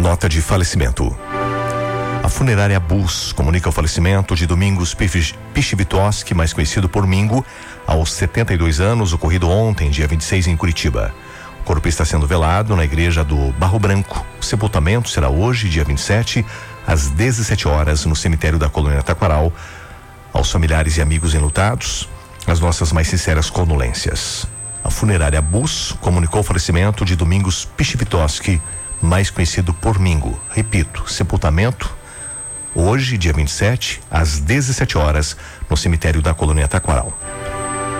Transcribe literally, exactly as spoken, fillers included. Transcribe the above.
Nota de falecimento. A funerária Bus comunica o falecimento de Domingos Pichivitoski, mais conhecido por Mingo, aos setenta e dois anos, ocorrido ontem, dia vinte e seis, em Curitiba. O corpo está sendo velado na igreja do Barro Branco. O sepultamento será hoje, dia vinte e sete, às dezessete horas, no cemitério da Colônia Taquaral. Aos familiares e amigos enlutados, as nossas mais sinceras condolências. A funerária Bus comunicou o falecimento de Domingos Pichivitoski, mais conhecido por Mingo. Repito, sepultamento hoje, dia vinte e sete, às dezessete horas, no cemitério da Colônia Taquaral.